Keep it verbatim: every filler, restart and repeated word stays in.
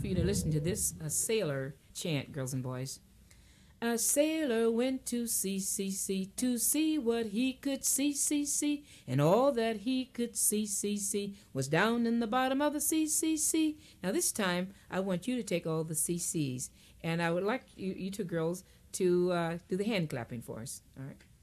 for you to listen to this a sailor chant, girls and boys. A sailor went to sea, sea, sea, to see what he could see, see, see, and all that he could see, see, see, was down in the bottom of the sea, sea, sea. Now this time, I want you to take all the C Cs, and I would like you, you two girls to uh, do the hand clapping for us, all right?